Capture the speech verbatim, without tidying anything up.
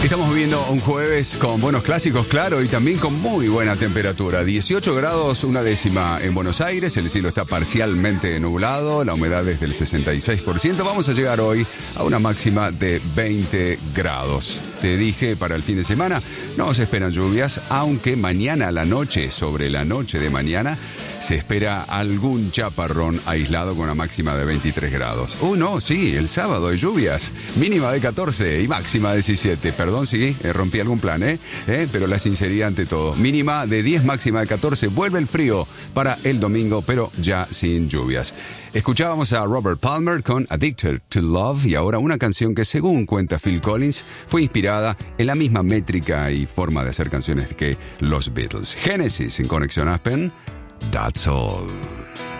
Estamos viviendo un jueves con buenos clásicos, claro, y también con muy buena temperatura. dieciocho grados, una décima en Buenos Aires. El cielo está parcialmente nublado. La humedad es del sesenta y seis por ciento. Vamos a llegar hoy a una máxima de veinte grados. Te dije, para el fin de semana no se esperan lluvias, aunque mañana a la noche, sobre la noche de mañana, se espera algún chaparrón aislado con una máxima de veintitrés grados. Uh, no, sí, el sábado hay lluvias. Mínima de catorce y máxima de diecisiete. Perdón si eh, rompí algún plan, ¿eh? ¿eh? Pero la sinceridad ante todo. Mínima de diez, máxima de catorce. Vuelve el frío para el domingo, pero ya sin lluvias. Escuchábamos a Robert Palmer con Addicted to Love y ahora una canción que, según cuenta Phil Collins, fue inspirada en la misma métrica y forma de hacer canciones que los Beatles. Genesis en Conexión Aspen. That's all.